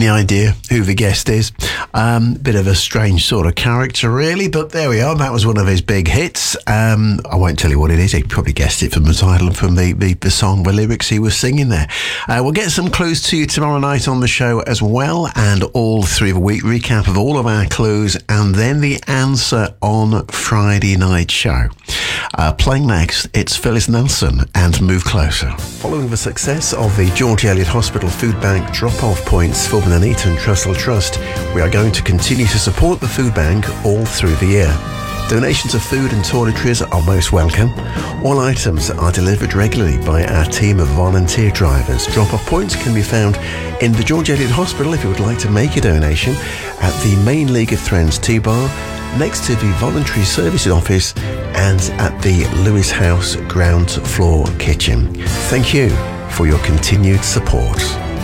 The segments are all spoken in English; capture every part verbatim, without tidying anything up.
Any idea who the guest is? Um, bit of a strange sort of character, really, but there we are. That was one of his big hits. Um, I won't tell you what it is. You probably guessed it from the title and from the, the, the song, the lyrics he was singing there. Uh, we'll get some clues to you tomorrow night on the show as well, and all through the week, recap of all of our clues, and then the answer on Friday night show. Uh, playing next, it's Phyllis Nelson and Move Closer. Following the success of the George Eliot Hospital Food Bank drop-off points for the Nuneaton Trussell Trust, we are going to continue to support the food bank all through the year. Donations of food and toiletries are most welcome. All items are delivered regularly by our team of volunteer drivers. Drop-off points can be found in the George Eliot Hospital if you would like to make a donation, at the main League of Thrones T-Bar, next to the Voluntary Services Office, and at the Lewis House ground floor kitchen. Thank you for your continued support.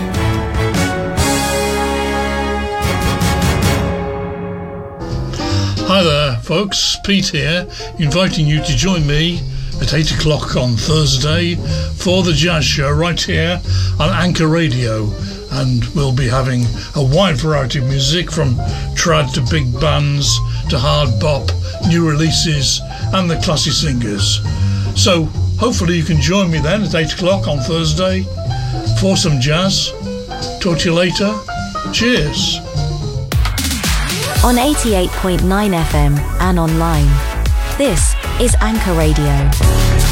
Hi there folks, Pete here, inviting you to join me at eight o'clock on Thursday for the Jazz Show right here on Anchor Radio, and we'll be having a wide variety of music from trad to big bands to hard bop, new releases and the classy singers. So hopefully you can join me then at eight o'clock on Thursday for some jazz. Talk to you later. Cheers. On eighty-eight point nine F M and online, this is Anchor Radio.